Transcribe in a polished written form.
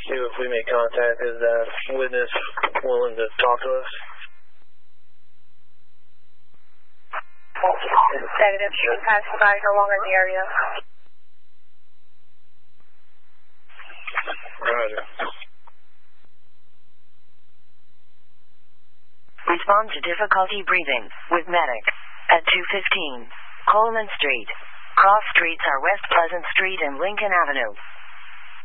see if we make contact. Is that witness willing to talk to us? Negative. Passerby no longer in the area. Roger. Respond to difficulty breathing with medic at 215 Coleman Street. Cross streets are West Pleasant Street and Lincoln Avenue.